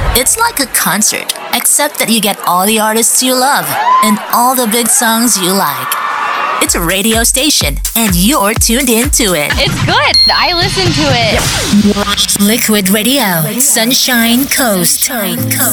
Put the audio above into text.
It's like a concert, except that you get all the artists you love and all the big songs you like. It's a radio station, and you're tuned into it. It's good. I listen to it. Liquid Radio, Sunshine Coast.